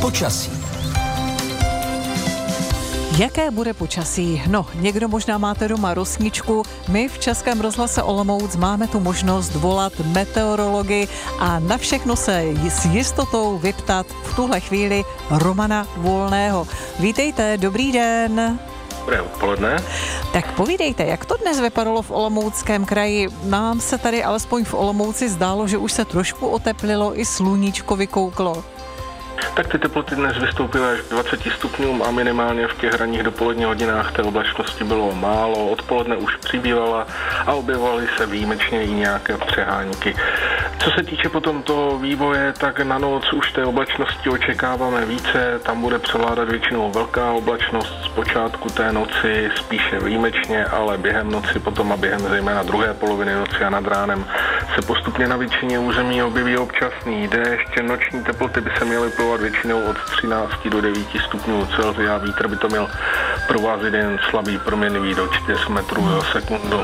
Počasí. Jaké bude počasí? No, někdo možná máte doma rosničku. My v Českém rozhlase Olomouc máme tu možnost volat meteorology a na všechno se s jistotou vyptat v tuhle chvíli Romana Volného. Vítejte, dobrý den. Dobré odpoledne. Tak povídejte, jak to dnes vypadalo v Olomouckém kraji? Nám se tady alespoň v Olomouci zdálo, že už se trošku oteplilo, i sluníčko vykouklo. Tak ty teploty dnes vystoupily až k 20 stupňům a minimálně v těch ranních dopoledních hodinách té oblačnosti bylo málo. Odpoledne už přibývala a objevovaly se výjimečně i nějaké přehánky. Co se týče potom toho vývoje, tak na noc už té oblačnosti očekáváme více. Tam bude převládat většinou velká oblačnost z počátku té noci, spíše výjimečně, ale během noci potom a během zejména druhé poloviny noci a nad ránem se postupně na většině území objeví občasný déšť. Noční teploty by se měly plovat většinou od 13 do 9 stupňů Celsia. Vítr by to měl provázet jen slabý proměnlivý do 4 metrů za sekundu.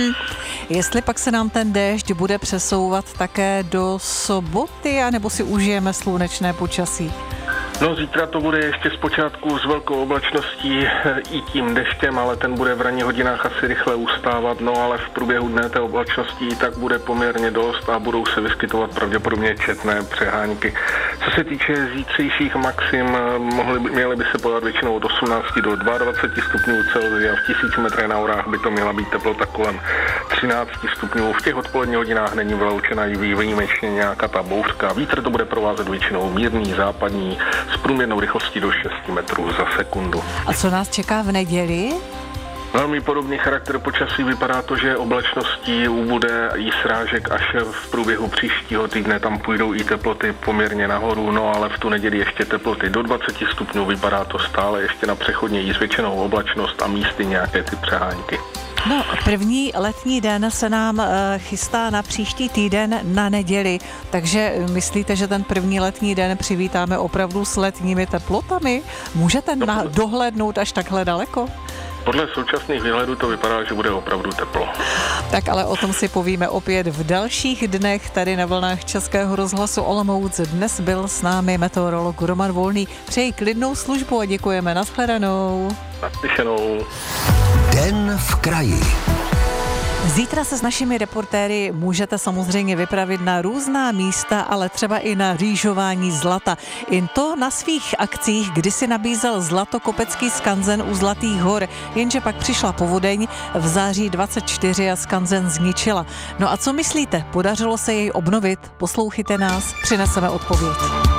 Jestli pak se nám ten déšť bude přesouvat také do soboty, anebo si užijeme slunečné počasí? No, zítra to bude ještě zpočátku s velkou oblačností i tím deštěm, ale ten bude v ranních hodinách asi rychle ustávat, no ale v průběhu dne té oblačnosti tak bude poměrně dost a budou se vyskytovat pravděpodobně četné přehánky. Co se týče zítřejších maxim, měly by se podat většinou od 18 do 22 stupňů Celsia, v 1000 metrech na horách by to měla být teplota kolem 13 stupňů. V těch odpoledních hodinách není vyloučena i výjimečně nějaká ta bouřka. Vítr to bude provázet většinou mírný, západní, s průměrnou rychlostí do 6 metrů za sekundu. A co nás čeká v neděli? Velmi podobný charakter počasí, vypadá to, že oblačností ubude i srážek, až v průběhu příštího týdne tam půjdou i teploty poměrně nahoru, no ale v tu neděli ještě teploty do 20 stupňů, vypadá to stále ještě na přechodně i zvětšenou oblačnost a místy nějaké ty přehánky. No, první letní den se nám chystá na příští týden na neděli, takže myslíte, že ten první letní den přivítáme opravdu s letními teplotami? Můžete dohlédnout až takhle daleko? Podle současných výhledů to vypadá, že bude opravdu teplo. Tak ale o tom si povíme opět v dalších dnech tady na vlnách Českého rozhlasu Olomouc. Dnes byl s námi meteorolog Roman Volný. Přeji klidnou službu a děkujeme. Nashledanou. Naslyšenou. Den v kraji. Zítra se s našimi reportéry můžete samozřejmě vypravit na různá místa, ale třeba i na rýžování zlata. I to na svých akcích kdysi nabízel zlatokopecký skanzen u Zlatých hor, jenže pak přišla povodeň v září 24 a skanzen zničila. No a co myslíte? Podařilo se jej obnovit? Poslouchejte nás, přineseme odpověď.